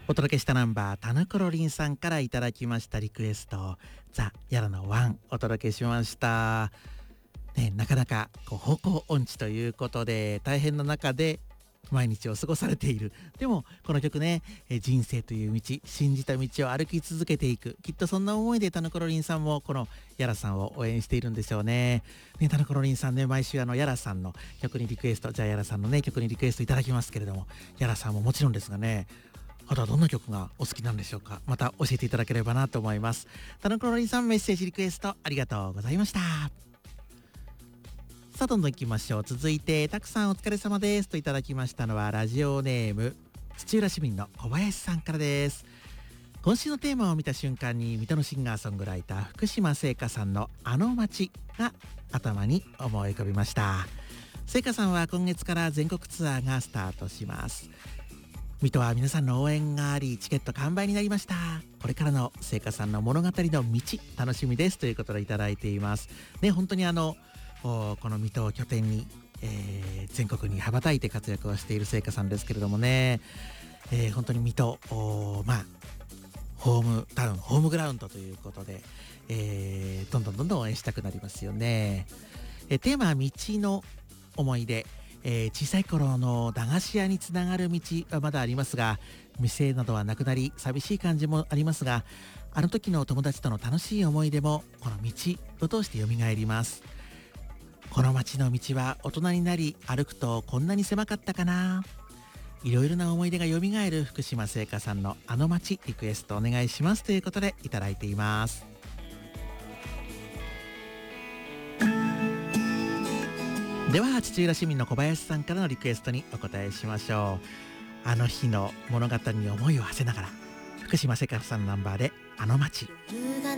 お届けしたナンバー、タヌコロリンさんからいただきましたリクエスト、ザ・ヤラのワンお届けしました。ね、なかなか方向音痴ということで大変な中で毎日を過ごされている。でもこの曲ね、人生という道、信じた道を歩き続けていく、きっとそんな思いでタヌコロリンさんもこのヤラさんを応援しているんでしょうね。タヌコロリンさんね、毎週ヤラさんの曲にリクエスト、じゃあヤラさんのね曲にリクエストいただきますけれども、ヤラさんももちろんですがね、あとはどんな曲がお好きなんでしょうか。また教えていただければなと思います。タヌコロリンさん、メッセージリクエストありがとうございました。さあどんどん行きましょう。続いて、たくさんお疲れ様ですといただきましたのはラジオネーム土浦市民の小林さんからです。今週のテーマを見た瞬間に水戸のシンガーソングライター福島聖華さんのあの街が頭に思い浮かびました。聖華さんは今月から全国ツアーがスタートします。水戸は皆さんの応援がありチケット完売になりました。これからの聖華さんの物語の道楽しみですということでいただいていますね。本当にこの水戸を拠点に、全国に羽ばたいて活躍をしている聖華さんですけれどもね、本当に水戸ホームタウン、ホームグラウンドということで、どんどん応援したくなりますよね。テーマは道の思い出。小さい頃の駄菓子屋につながる道はまだありますが、店などはなくなり寂しい感じもありますが、あの時の友達との楽しい思い出もこの道を通して蘇ります。この街の道は大人になり歩くとこんなに狭かったかな。いろいろな思い出が蘇る福島聖華さんのあの街リクエストお願いしますということでいただいています。では土浦市民の小林さんからのリクエストにお答えしましょう。あの日の物語に思いを馳せながら、福島聖華さんのナンバーであの街。 夜が